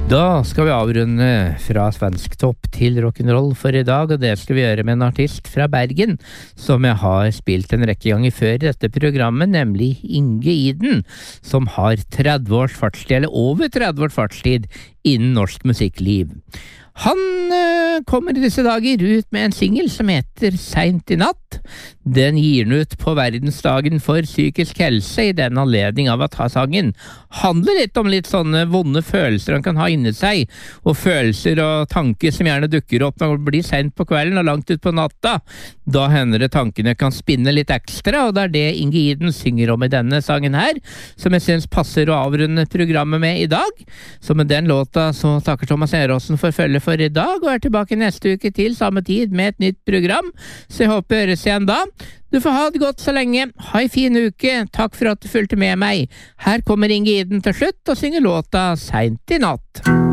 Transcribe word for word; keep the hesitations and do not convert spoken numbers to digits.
Da skal vi avrunde fra svensk topp til rock'n'roll for i dag, og det skal vi gjøre med en artist fra Bergen, som jeg har spilt en rekke ganger før i dette programmet, nemlig Inge Iden, som har tretti års fartstid, eller over tretti års fartstid, innen norsk musikkliv. Han øh, kommer i disse dager ut med en single som heter Seint i natt. Den gir han ut på verdensdagen for psykisk helse i den anledning av at sangen handler litt om litt sånne vonde følelser han kan ha inni seg, og følelser og tanker som gjerne dukker opp når det blir sent på kvelden og langt ut på natta. Da hender det tankene kan spinne litt ekstra, og det er det Inge Iden synger om i denne sangen her, som jeg synes passer å avrunde programmet med i dag. Så med den låta så takker Thomas Eråsen for følge for i dag, og er tilbake neste uke til samme tid med et nytt program, så jeg håper vi høres igjen da. Du får ha det godt så lenge. Ha en fin uke. Takk for at du fulgte med meg. Her kommer Inge Iden til slutt og synger låta Seint i natt.